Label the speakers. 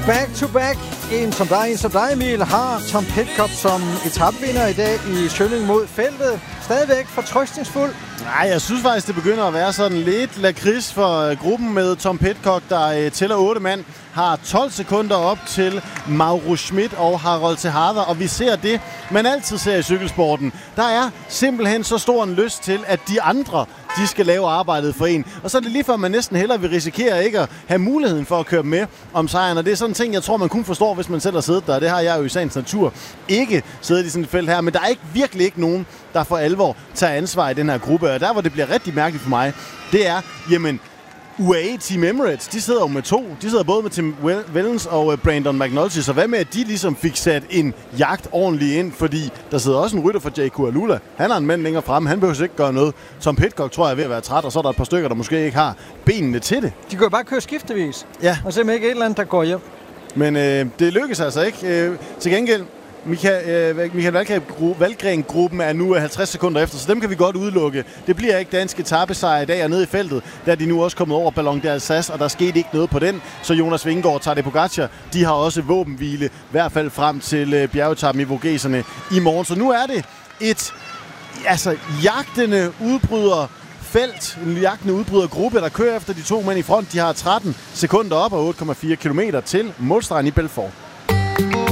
Speaker 1: Back to back. En som dig, Emil, har Tom Pidcock som etapevinder i dag i Schønning mod feltet. Stadigvæk fortrøstningsfuld.
Speaker 2: Nej, jeg synes faktisk, det begynder at være sådan lidt lakrids for gruppen med Tom Pidcock, der tæller 8 mand. Har 12 sekunder op til Mauro Schmidt og Harold Tejada, og vi ser det, man altid ser i cykelsporten. Der er simpelthen så stor en lyst til, at de andre, de skal lave arbejdet for en. Og så er det lige før, man næsten hellere vil risikere ikke at have muligheden for at køre med om sejren. Og det er sådan en ting, jeg tror, man kun forstår, hvis man selv har siddet der. Det har jeg jo i sagens natur ikke siddet i sådan et felt her. Men der er virkelig ikke nogen, der for alvor tager ansvar i den her gruppe. Og der, hvor det bliver rigtig mærkeligt for mig, det er, jamen, UAE Team Emirates, de sidder jo med 2. De sidder både med Tim Wellens og Brandon McNulty. Så hvad med, at de ligesom fik sat en jagt ordentligt ind? Fordi der sidder også en rytter for J.K. Alula. Han har en mand længere fremme. Han behøver ikke gøre noget. Tom Pidcock tror jeg er ved at være træt, og så er der et par stykker, der måske ikke har benene til det.
Speaker 1: De kan jo bare køre skiftevis.
Speaker 2: Ja.
Speaker 1: Og simpelthen ikke et eller andet, der går hjem.
Speaker 2: Men det lykkes altså ikke. Til gengæld, Michael Valgren-gruppen er nu 50 sekunder efter, så dem kan vi godt udelukke. Det bliver ikke dansk etapesejr i dag og nede i feltet. Der er de nu også kommet over Ballon d'Alsace, og der skete ikke noget på den. Så Jonas Vingegaard og Tadej Pogačar, de har også våbenhvile, i hvert fald frem til bjergetappen i Vogeserne i morgen. Så nu er det et jagtende udbryderfelt, en jagtende udbrydergruppe, der kører efter de 2 mænd i front. De har 13 sekunder op og 8,4 kilometer til målstregen i Belfort.